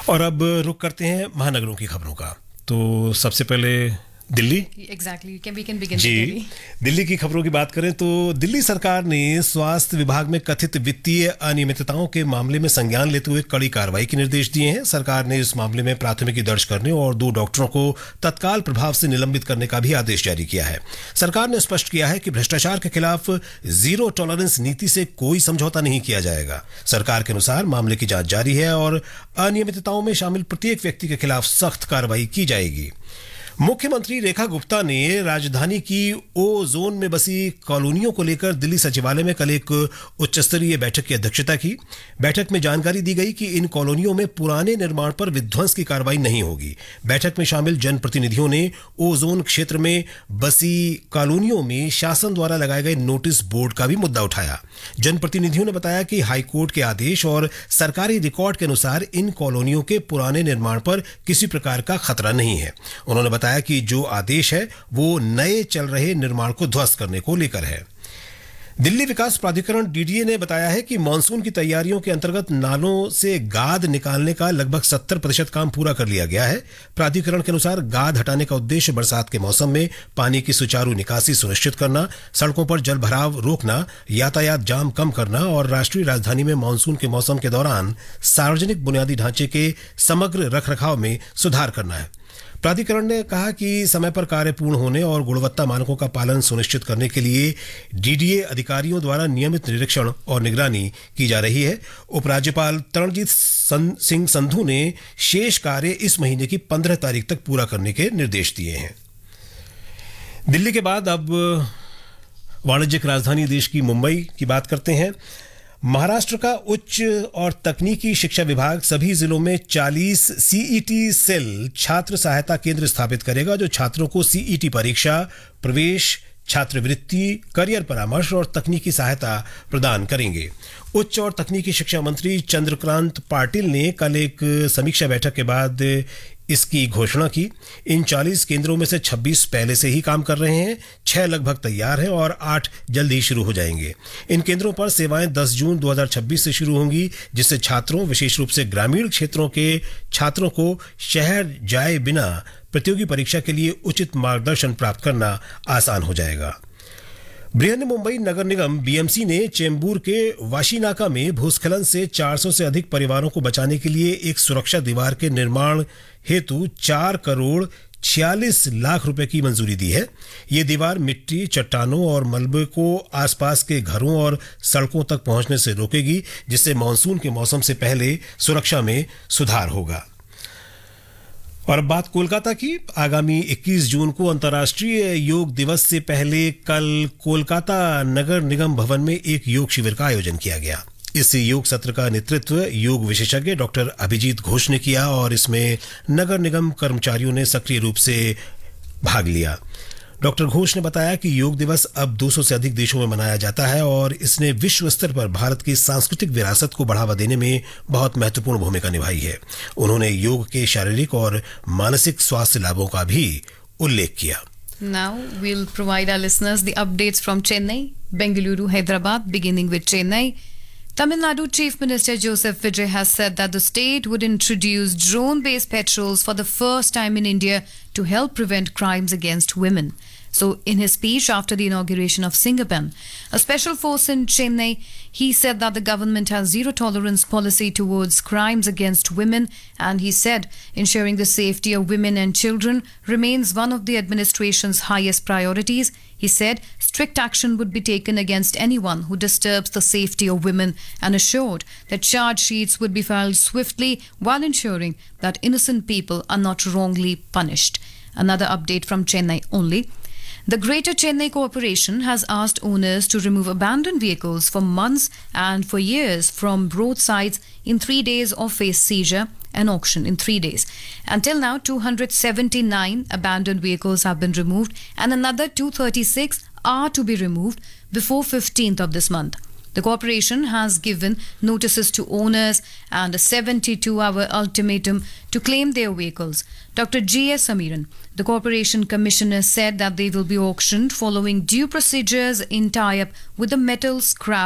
और अब रुक करते हैं महानगरों की खबरों का। तो सबसे पहले Delhi. Exactly. We can begin ji, with Delhi. Delhi की खबरों की बात करें तो दिल्ली सरकार ने स्वास्थ्य विभाग में कथित वित्तीय अनियमितताओं के मामले में संज्ञान लेते हुए कड़ी कार्रवाई के निर्देश दिए हैं। सरकार ने इस मामले में प्राथमिकी दर्ज करने और 2 डॉक्टरों को तत्काल प्रभाव से निलंबित करने का भी आदेश जारी किया है। सरकार ने स्पष्ट किया है कि भ्रष्टाचार के खिलाफ जीरो टॉलरेंस नीति से कोई समझौता नहीं किया जाएगा। सरकार के अनुसार मामले की जांच जारी है और अनियमितताओं में शामिल प्रत्येक व्यक्ति के खिलाफ सख्त कार्रवाई की जाएगी। मुख्यमंत्री रेखा गुप्ता ने राजधानी की ओ जोन में बसी कॉलोनियों को लेकर दिल्ली सचिवालय में कल एक उच्च स्तरीय बैठक की अध्यक्षता की। बैठक में जानकारी दी गई कि इन कॉलोनियों में पुराने निर्माण पर विध्वंस की कार्रवाई नहीं होगी। बैठक में शामिल जनप्रतिनिधियों ने ओ जोन क्षेत्र में बसी कॉलोनियों में शासन द्वारा लगाए गए नोटिस बोर्ड का भी मुद्दा उठाया। जनप्रतिनिधियों ने बताया कि हाईकोर्ट के आदेश और सरकारी रिकॉर्ड के अनुसार इन कॉलोनियों के पुराने निर्माण पर किसी प्रकार का खतरा नहीं है। उन्होंने बताया कि जो आदेश है वो नए चल रहे निर्माण को ध्वस्त करने को लेकर है। दिल्ली विकास प्राधिकरण डीडीए ने बताया है कि मानसून की तैयारियों के अंतर्गत नालों से गाद निकालने का लगभग 70% काम पूरा कर लिया गया है। प्राधिकरण के अनुसार गाद हटाने का उद्देश्य बरसात के मौसम में पानी की सुचारू निकासी सुनिश्चित करना, सड़कों पर जल भराव रोकना, यातायात जाम कम करना और राष्ट्रीय राजधानी में मानसून के मौसम के दौरान सार्वजनिक बुनियादी ढांचे के समग्र रखरखाव में सुधार करना है। प्राधिकरण ने कहा कि समय पर कार्य पूर्ण होने और गुणवत्ता मानकों का पालन सुनिश्चित करने के लिए डीडीए अधिकारियों द्वारा नियमित निरीक्षण और निगरानी की जा रही है। उपराज्यपाल तरणजीत सिंह संधू ने शेष कार्य इस महीने की 15 तारीख तक पूरा करने के निर्देश दिए हैं। दिल्ली के बाद अब वाणिज्यिक राजधानी देश की मुंबई की बात करते हैं। महाराष्ट्र का उच्च और तकनीकी शिक्षा विभाग सभी जिलों में 40 सीईटी सेल छात्र सहायता केंद्र स्थापित करेगा, जो छात्रों को सीईटी परीक्षा, प्रवेश, छात्रवृत्ति, करियर परामर्श और तकनीकी सहायता प्रदान करेंगे। उच्च और तकनीकी शिक्षा मंत्री चंद्रकांत पाटिल ने कल एक समीक्षा बैठक के बाद इसकी घोषणा की। इन 40 केंद्रों में से 26 पहले से ही काम कर रहे हैं, 6 लगभग तैयार हैं और 8 जल्द ही शुरू हो जाएंगे। इन केंद्रों पर सेवाएं 10 जून 2026 से शुरू होंगी, जिससे छात्रों, विशेष रूप से ग्रामीण क्षेत्रों के छात्रों को शहर जाए बिना प्रतियोगी परीक्षा के लिए उचित मार्गदर्शन प्राप्त करना आसान हो जाएगा। बृहन मुंबई नगर निगम बीएमसी ने चेंबूर के वाशीनाका में भूस्खलन से 400 से अधिक परिवारों को बचाने के लिए एक सुरक्षा दीवार के निर्माण हेतु 4 करोड़ 46 लाख रुपए की मंजूरी दी है। ये दीवार मिट्टी, चट्टानों और मलबे को आसपास के घरों और सड़कों तक पहुंचने से रोकेगी, जिससे मानसून के मौसम से पहले सुरक्षा में सुधार होगा। और अब बात कोलकाता की। आगामी 21 जून को अंतर्राष्ट्रीय योग दिवस से पहले कल कोलकाता नगर निगम भवन में एक योग शिविर का आयोजन किया गया। इस योग सत्र का नेतृत्व योग विशेषज्ञ डॉक्टर अभिजीत घोष ने किया और इसमें नगर निगम कर्मचारियों ने सक्रिय रूप से भाग लिया। डॉक्टर घोष ने बताया कि योग दिवस अब 200 से अधिक देशों में मनाया जाता है और इसने विश्व स्तर पर भारत की सांस्कृतिक विरासत को बढ़ावा देने में बहुत महत्वपूर्ण भूमिका निभाई है। उन्होंने योग के शारीरिक और मानसिक स्वास्थ्य लाभों का भी उल्लेख किया। Now we'll provide our listeners the updates from Chennai, Bengaluru, Hyderabad, beginning with Chennai. Tamil Nadu Chief Minister Joseph Vijay has said that the state would introduce drone-based patrols for the first time in India to help prevent crimes against women. So, in his speech after the inauguration of Singapan, a special force in Chennai, he said that the government has zero tolerance policy towards crimes against women, and he said ensuring the safety of women and children remains one of the administration's highest priorities. He said strict action would be taken against anyone who disturbs the safety of women and assured that charge sheets would be filed swiftly while ensuring that innocent people are not wrongly punished. Another update from Chennai only. The Greater Chennai Corporation has asked owners to remove abandoned vehicles for months and for years from roadsides in 3 days or face seizure and auction in 3 days. Until now, 279 abandoned vehicles have been removed and another 236 are to be removed before 15th of this month. The corporation has given notices to owners and a 72-hour ultimatum to claim their vehicles. Dr. G.S. Samiran, the corporation commissioner, said that they will be auctioned following due procedures in tie-up with the metal scrap